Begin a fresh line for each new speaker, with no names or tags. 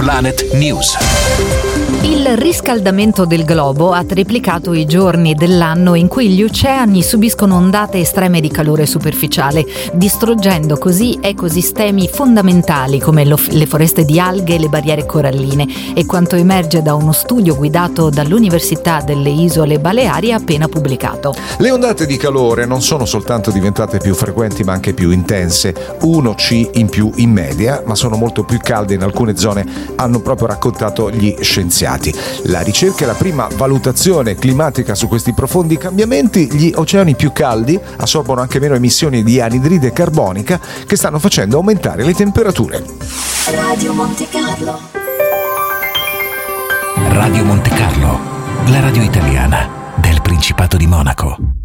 Planet News.
Il riscaldamento del globo ha triplicato i giorni dell'anno in cui gli oceani subiscono ondate estreme di calore superficiale, distruggendo così ecosistemi fondamentali come le foreste di alghe e le barriere coralline, e quanto emerge da uno studio guidato dall'Università delle Isole Baleari appena pubblicato.
Le ondate di calore non sono soltanto diventate più frequenti ma anche più intense, 1 C in più in media, ma sono molto più calde in alcune zone, hanno proprio raccontato gli scienziati. La ricerca e la prima valutazione climatica su questi profondi cambiamenti: gli oceani più caldi assorbono anche meno emissioni di anidride carbonica che stanno facendo aumentare le temperature.
Radio Monte Carlo.
Radio Monte Carlo, la radio italiana del Principato di Monaco.